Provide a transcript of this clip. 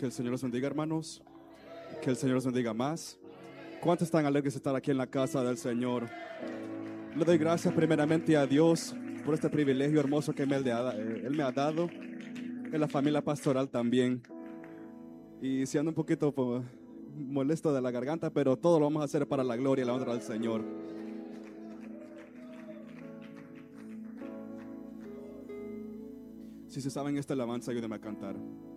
Que el Señor los bendiga, hermanos. Que el Señor los bendiga más. ¿Cuántos están alegres de estar aquí en la casa del Señor? Le doy gracias primeramente a Dios por este privilegio hermoso que Él me ha dado. En la familia pastoral también. Y si ando un poquito molesto de la garganta, pero todo lo vamos a hacer para la gloria y la honra del Señor. Si se saben esta alabanza, ayúdenme a cantar.